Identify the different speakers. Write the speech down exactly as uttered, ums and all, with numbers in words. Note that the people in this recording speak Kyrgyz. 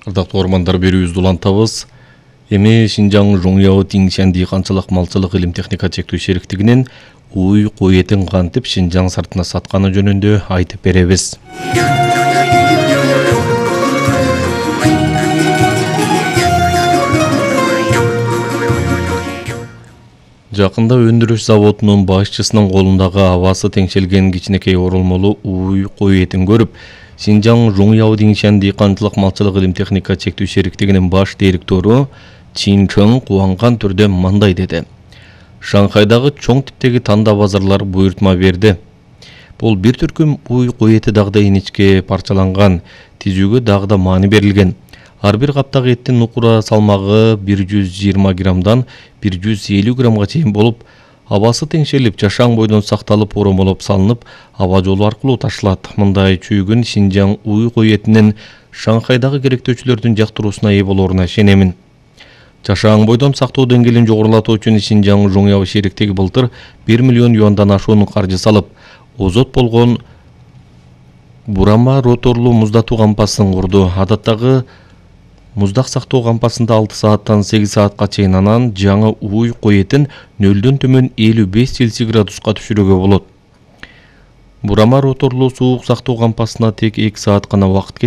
Speaker 1: Ардактуу ормандар берүүбүздү улантабыз. Эми Шинжаң Жоңяо Тиңшан дыйканчылык малчылык илим техника чектүү шериктигинин уй кой этин кантип Шинжаң сыртына сатканы жөнүндө айтып беребиз. Жакында өндүрүш заводунун башчысынын колундагы абасы теңшелген кичинекей оролмолу уй кой этин көрүп, Шинжаң Жоңяо Тиңшан дыйканчылык малчылык илим техника чектүү шериктигинин баш директору Чин Чың кубанган түрдө мындай деди. Шанхайдагы чоң типтеги танда базарлар буйртма берди. Бул бир түркүм уй кой эти дагы иничке парчаланган, тизүүгө дагы да маани берилген. Ар бир каптагы эттин нукура салмагы бир жүз жыйырма граммдан бир жүз элүү граммга чейин болуп, абасы теңшелип, жашаң бойдон сакталып, оромолоп салынып, аба жолу аркылуу ташылат. Мындай чүйгүн Шинжаң уй кой этинин Шанхайдагы керектөөчүлөрдүн жактыруусуна ээ болоруна ишенемин. Жашаң бойдон сактоо деңгээлин жогорулатуу үчүн Шинжаң Жоңяо шериктиги былтыр бир миллион юандан ашуун каржы салып, озот болгон бурама роторлуу муздатуу кампасын курду. Адаттагы муздак сактоо кампасында алты сааттан сегиз саатка чейин, анан жаңы уй кой этин нөлдөн төмөн элүү беш Цельсий градуска түшүрүүгө болот. Бурама роторлуу суук сактоо кампасына тек эки саат гана убакыт